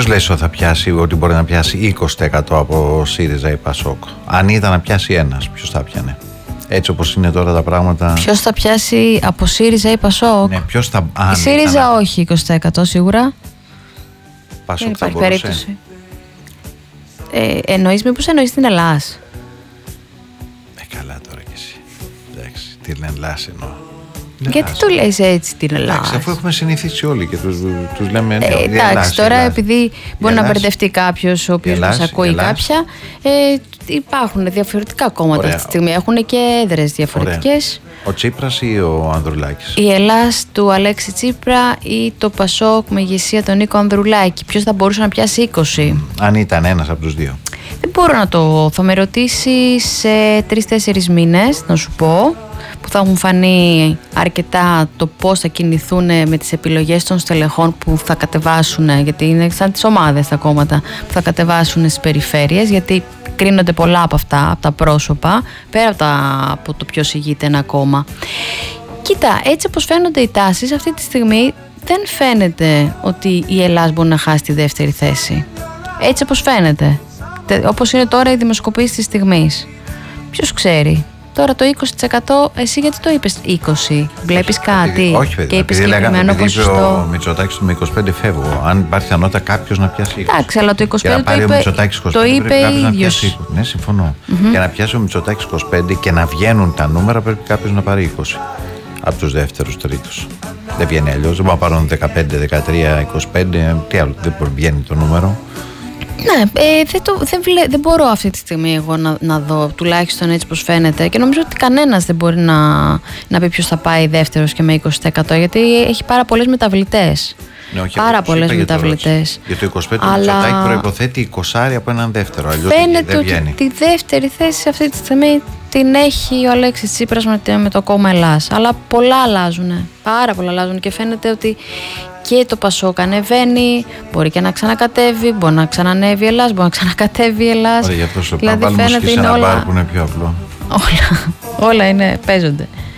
Ποιος λέει ότι θα πιάσει, ότι μπορεί να πιάσει 20% από ΣΥΡΙΖΑ ή ΠΑΣΟΚ? Αν ήταν να πιάσει ένας, ποιος θα πιάνε? Έτσι όπως είναι τώρα τα πράγματα. Ποιος θα πιάσει από ΣΥΡΙΖΑ ή ΠΑΣΟΚ? Ναι, ποιος θα. Η ΣΥΡΙΖΑ όχι 20% σίγουρα. ΠΑΣΟΚ δεν υπάρχει περίπτωση. Μήπως εννοείς την Ελλάς? Καλά τώρα κι εσύ. Εντάξει, την Ελλάς εννοώ. Γιατί το λες έτσι την Ελλάδα? Εντάξει, αφού έχουμε συνηθίσει όλοι και τους λέμε. Εντάξει, τώρα επειδή μπορεί να μπερδευτεί κάποιος ο οποίος μας ακούει κάποια, υπάρχουν διαφορετικά κόμματα αυτή τη στιγμή. Έχουν και έδρες διαφορετικές. Ο Τσίπρας ή ο Ανδρουλάκης? Η Ελλάς του Αλέξη Τσίπρα ή το ΠΑΣΟΚ με ηγεσία τον Νίκο Ανδρουλάκη. Ποιος θα μπορούσε να πιάσει 20? Αν ήταν ένας από τους δύο. Δεν μπορώ να το. Θα με ρωτήσει σε 3-4 μήνες να σου πω, που θα έχουν φανεί αρκετά το πώς θα κινηθούν με τις επιλογές των στελεχών που θα κατεβάσουν, γιατί είναι σαν τις ομάδες τα κόμματα που θα κατεβάσουν στις περιφέρειες, γιατί κρίνονται πολλά από αυτά, από τα πρόσωπα, πέρα από το ποιος ηγείται ένα κόμμα. Κοίτα, έτσι όπως φαίνονται οι τάσεις αυτή τη στιγμή, δεν φαίνεται ότι η Ελλάς μπορεί να χάσει τη δεύτερη θέση. Έτσι όπως φαίνεται. Όπως είναι τώρα οι δημοσκοπήσεις της στιγμής. Ποιος ξέρει? Τώρα το 20%, εσύ γιατί το είπες 20? Βλέπεις κάτι? Όχι, παιδί. Και είπες συγκεκριμένο ποσοστό. Ο Μητσοτάκης του με 25 φεύγω. Αν υπάρχει πιθανότητα κάποιος να πιάσει 20. Εντάξει, αλλά το 25 για να πάρει ο Μητσοτάκης 25, το είπε ίδιος. Ναι, συμφωνώ. Για να πιάσει ο Μητσοτάκης 25 και να βγαίνουν τα νούμερα, πρέπει κάποιος να πάρει 20. Από τους δεύτερους, τρίτους. Δεν βγαίνει αλλιώς. Δεν μπορούν να πάρουν 15, 13, 25. Τι άλλο, δεν βγαίνει το νούμερο. Ναι, δεν μπορώ αυτή τη στιγμή εγώ να δω, τουλάχιστον έτσι πως φαίνεται, και νομίζω ότι κανένας δεν μπορεί να πει ποιος θα πάει δεύτερος και με 20%, γιατί έχει πάρα πολλές μεταβλητές. Ναι, όχι, πάρα πολλές μεταβλητές. Για το 25 το Μητσοτάκη προϋποθέτει 20 από έναν δεύτερο, αλλιώς φαίνεται δεν βγαίνει. ότι τη δεύτερη θέση αυτή τη στιγμή την έχει ο Αλέξης Τσίπρας με το κόμμα Ελλάς. Αλλά πολλά αλλάζουν, πάρα πολλά αλλάζουν, και φαίνεται ότι και το ΠΑΣΟΚ ανεβαίνει, μπορεί και να ξανακατέβει, μπορεί να ξανανεύει η Ελλάς, μπορεί να ξανακατέβει η Ελλάς. Ωραία, για αυτό δηλαδή φαίνεται είναι όλα. Που είναι πιο απλό. Όλα παίζονται.